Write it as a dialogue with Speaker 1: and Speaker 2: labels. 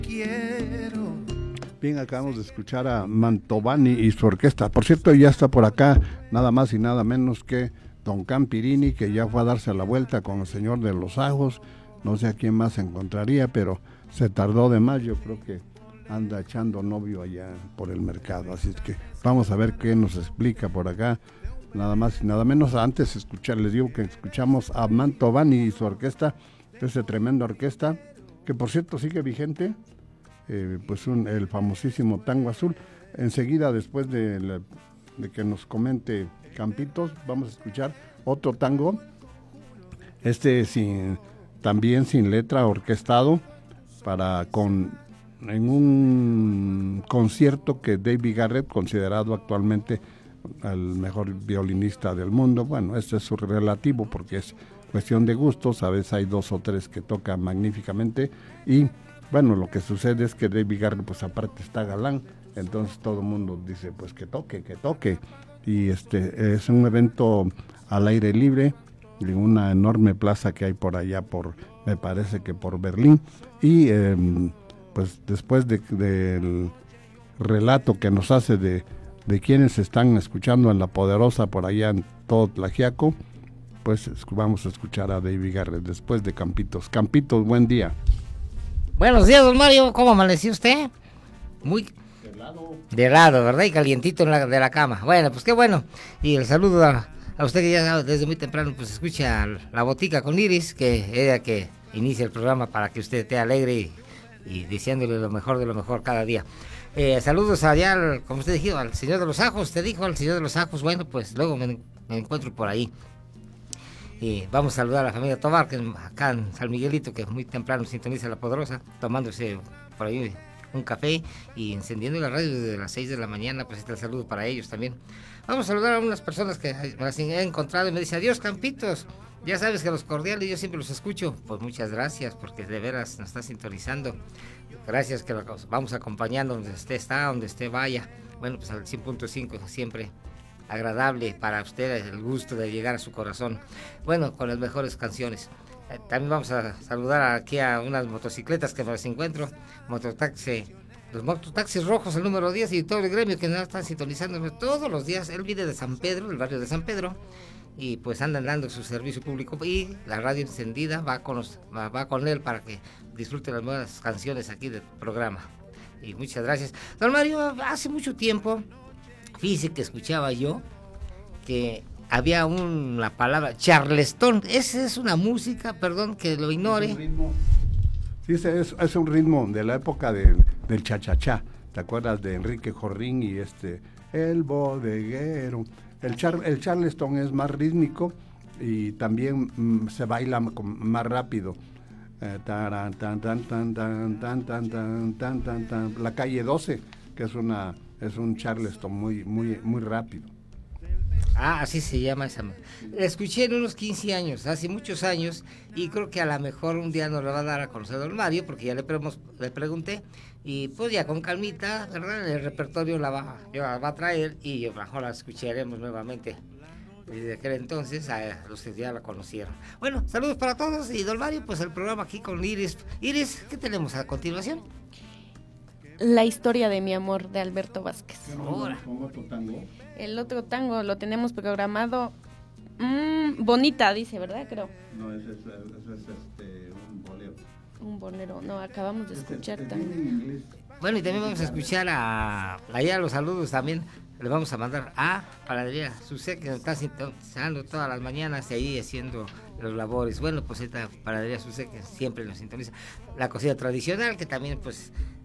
Speaker 1: quiero.
Speaker 2: Bien, acabamos de escuchar a Mantovani y su orquesta. Por cierto, ya está por acá nada más y nada menos que Don Campirini, que ya fue a darse la vuelta con el señor de los ajos. No sé a quién más se encontraría, pero se tardó de más. Yo creo que anda echando novio allá por el mercado. Así es que vamos a ver qué nos explica por acá. Nada más y nada menos. Antes les digo que escuchamos a Mantovani y su orquesta, esa tremenda orquesta, que por cierto sigue vigente. El famosísimo Tango Azul. Enseguida, después de que nos comente Campitos, vamos a escuchar otro tango, también sin letra, orquestado en un concierto que David Garrett, considerado actualmente el mejor violinista del mundo. Bueno, este es su relativo porque es cuestión de gustos. A veces hay 2 o 3 que tocan magníficamente y bueno, lo que sucede es que David Garrett, pues aparte está galán, entonces todo el mundo dice, pues que toque. Y es un evento al aire libre, en una enorme plaza que hay por allá, me parece que por Berlín. Y pues después del relato que nos hace de quienes están escuchando en La Poderosa por allá en todo Tlaxiaco, pues vamos a escuchar a David Garrett después de Campitos. Campitos, buen día.
Speaker 3: Buenos días, don Mario. ¿Cómo amaneció usted? Muy de lado, ¿verdad? Y calientito de la cama. Bueno, pues qué bueno. Y el saludo a usted que ya desde muy temprano pues escucha La Botica con Iris, que es ella que inicia el programa para que usted esté alegre y deseándole lo mejor de lo mejor cada día. Saludos allá, como usted dijo, al señor de los ajos. Usted dijo al señor de los ajos. Bueno, pues luego me encuentro por ahí. Y vamos a saludar a la familia Tobar, que acá en San Miguelito, que muy temprano sintoniza La Poderosa, tomándose por ahí un café y encendiendo la radio desde las 6 de la mañana, pues está el saludo para ellos también. Vamos a saludar a unas personas que me las he encontrado y me dicen, adiós Campitos, ya sabes que los cordiales yo siempre los escucho. Pues muchas gracias, porque de veras nos está sintonizando. Gracias que los vamos acompañando donde esté vaya. Bueno, pues al 100.5 siempre agradable para usted, el gusto de llegar a su corazón. Bueno, con las mejores canciones. También vamos a saludar aquí a unas motocicletas que me las encuentro. Los mototaxis rojos, el número 10, y todo el gremio que nos están sintonizando todos los días. Él vive de San Pedro, el barrio de San Pedro, y pues andan dando su servicio público. Y la radio encendida va con él para que disfrute las nuevas canciones aquí del programa. Y muchas gracias. Don Mario, hace mucho tiempo, fíjese que escuchaba yo que había la palabra charleston. Esa es una música, perdón que lo ignore.
Speaker 2: Sí, es un ritmo de la época del cha-cha-cha. ¿Te acuerdas de Enrique Jorrín y el bodeguero? El charleston es más rítmico y también se baila más rápido. La calle 12, que es un charleston muy rápido.
Speaker 3: Así se llama esa. La escuché en unos 15 años, hace muchos años, y creo que a lo mejor un día nos la va a dar a conocer don Mario, porque ya le pregunté, y pues ya con calmita, ¿verdad? El repertorio la va a traer, y mejor la escucharemos nuevamente. Desde aquel entonces, a los que ya la conocieron. Bueno, saludos para todos, y don Mario, pues el programa aquí con Iris. Iris, ¿qué tenemos a continuación?
Speaker 4: La historia de mi amor, de Alberto Vázquez.
Speaker 2: Ahora. ¿Otro tango?
Speaker 4: El otro tango lo tenemos programado. Bonita, dice, ¿verdad? Creo.
Speaker 2: No, ese es un bolero.
Speaker 4: Un bolero, no, acabamos de escuchar tango.
Speaker 3: Bueno, y también vamos a escuchar allá los saludos también. Le vamos a mandar a Panadería Susek, que nos está sintonizando todas las mañanas y ahí haciendo los labores. Bueno, pues esta Panadería Susek que siempre nos sintoniza. La cocina tradicional, que también pues